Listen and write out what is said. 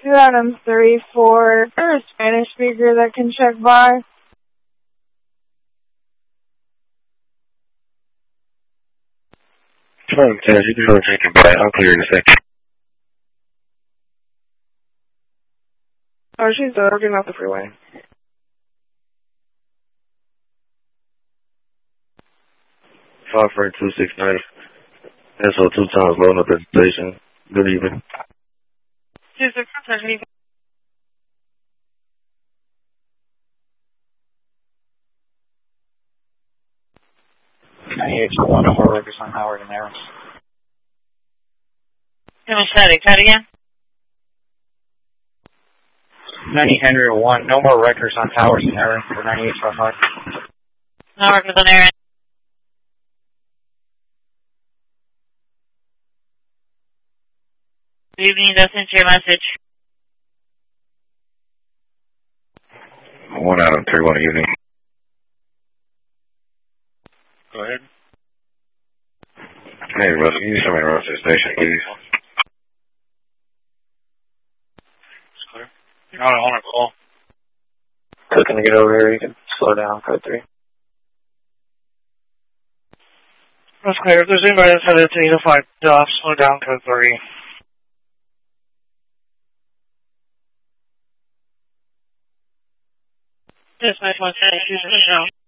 2034 or a Spanish speaker that can check by. Fine, Taz, you can go check it by. I'll clear in a second. Oh, she's working off the freeway. 54269. SO 2 times loading up at the station. Good evening. 2670. 9801, no more records on Howard and Aaron. Try it again. 9801, no more records on Howard and Aaron for 9805. No records on Aaron. Good evening, that's into your message. 1 out of 31 evening. Go ahead. Hey, Russell, can you show me around to the station, please? It's clear. You're on a call. Looking to get over here, you can slow down, code 3. That's clear. If there's anybody that's headed to 805, slow down, code 3. Dispatch 172,